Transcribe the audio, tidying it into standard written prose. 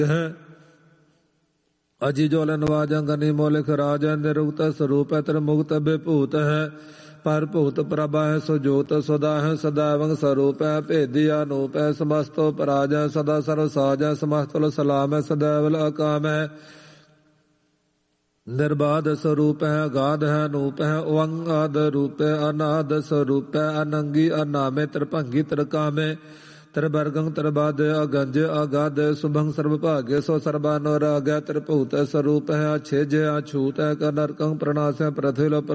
ਹੈ। ਅਜੀ ਜੋਲ ਨਵਾਜੰ ਗਨੀ ਮੋਲਿਕ ਰਾਜੈ ਨਿਰੁਕਤ ਸਰੂਪ ਤਰ ਮੁਕਤ ਬਿਭੂਤ ਹੈ। ਪਰ ਭੂਤ ਪ੍ਰਭਾ ਹੈ ਸੋ ਜੋਤ ਸਦਾ ਹੈ ਸਦਾਵੰ ਸਰੂਪ ਹੈ। ਭੇਦੀ ਅਨੂਪ ਹੈ ਸਮਸਤੋ ਪਰਾਜੈ ਸਦਾ ਸਰਵ ਸਾਜੈ ਸਮਸਤੁਲ ਸਲਾਮ ਹੈ ਸदैवल ਅਕਾਮ ਹੈ। ਨਿਰਬਾਧ ਸਰੂਪ ਹੈ ਅਗਾਧ ਹੈ ਅਨੂਪ ਹੈ ਓੰਗਾਦ ਰੂਪ ਹੈ ਅਨਾਦ ਸਰੂਪ ਹੈ ਅਨੰਗੀ ਅਨਾਮੇ ਤ੍ਰਿਭੰਗੀ ਤ੍ਰਿਕਾਮੇ ਤ੍ਰਿਵਰਗੰ ਤ੍ਰਿਬਾਧ ਅਗੰਜ ਅਗਾਧ ਸੁਭੰ ਸਰਬ ਭਾਗੇ ਸੋ ਸਰਬਾਨੁ ਰਾਗੈ ਤ੍ਰਿਭੂਤ ਸਰੂਪ ਹੈ ਅਛੇਜ ਅਛੂਤ ਹੈ ਕ ਨਰਕੰ ਪ੍ਰਣਾਸੈ ਪ੍ਰਥਿਲ